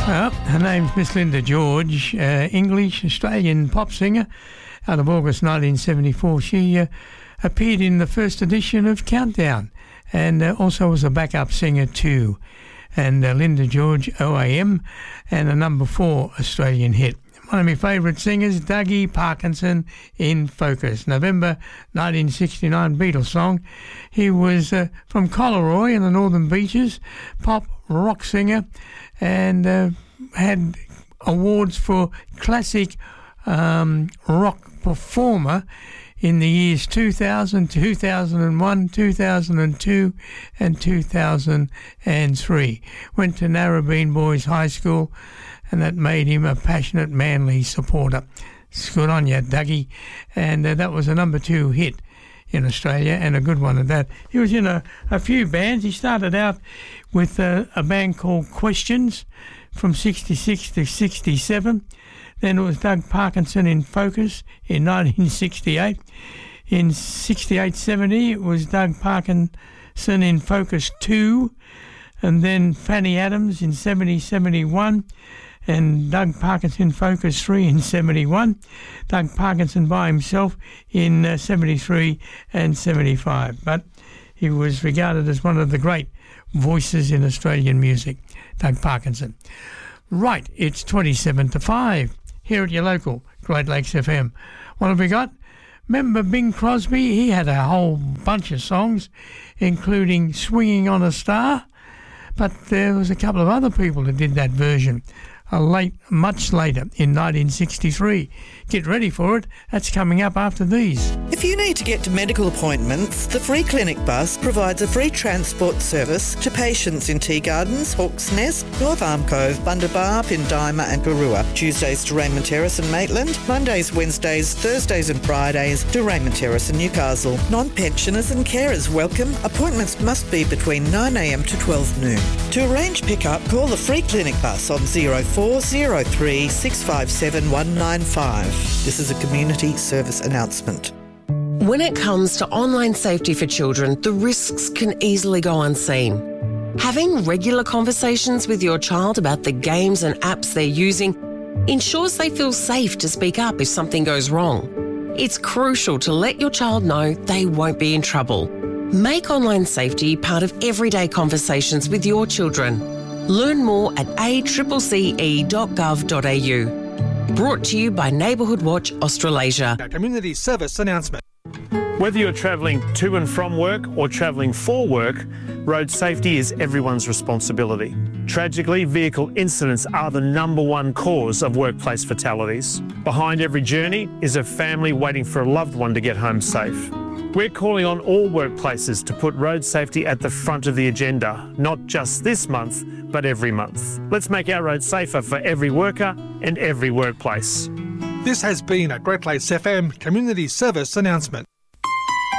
Her name's Miss Linda George, English Australian pop singer out of August 1974. She appeared in the first edition of Countdown and also was a backup singer too. And Linda George, OAM, and a number 4 Australian hit. One of my favourite singers, Dougie Parkinson, In Focus. November 1969 Beatles song. He was from Collaroy in the Northern Beaches, pop rock singer, and had awards for classic rock performer in the years 2000, 2001, 2002 and 2003. Went to Narrabeen Boys High School, and that made him a passionate, manly supporter. It's good on you, Dougie. And that was a number 2 hit in Australia, and a good one at that. He was in a few bands. He started out with a band called Questions from 66 to 67. Then it was Doug Parkinson in Focus in 1968. In 68-70, it was Doug Parkinson in Focus 2. And then Fanny Adams in 70-71. And Doug Parkinson Focus 3 in 71. Doug Parkinson by himself in 73 and 75. But he was regarded as one of the great voices in Australian music, Doug Parkinson. Right, it's 27 to 5 here at your local Great Lakes FM. What have we got? Remember Bing Crosby? He had a whole bunch of songs, including Swinging on a Star. But there was a couple of other people that did that version much later in 1963. Get ready for it. That's coming up after these. If you need to get to medical appointments, the Free Clinic Bus provides a free transport service to patients in Tea Gardens, Hawke's Nest, North Arm Cove, Bundabar, Pindima and Garua. Tuesdays to Raymond Terrace and Maitland. Mondays, Wednesdays, Thursdays and Fridays to Raymond Terrace and Newcastle. Non-pensioners and carers welcome. Appointments must be between 9am to 12 noon. To arrange pick-up, call the Free Clinic Bus on 0403 657 195. This is a community service announcement. When it comes to online safety for children, the risks can easily go unseen. Having regular conversations with your child about the games and apps they're using ensures they feel safe to speak up if something goes wrong. It's crucial to let your child know they won't be in trouble. Make online safety part of everyday conversations with your children. Learn more at accce.gov.au. Brought to you by Neighbourhood Watch Australasia. A community service announcement. Whether you're travelling to and from work or travelling for work, road safety is everyone's responsibility. Tragically, vehicle incidents are the number 1 cause of workplace fatalities. Behind every journey is a family waiting for a loved one to get home safe. We're calling on all workplaces to put road safety at the front of the agenda, not just this month, but every month. Let's make our roads safer for every worker and every workplace. This has been a Great Lakes FM community service announcement.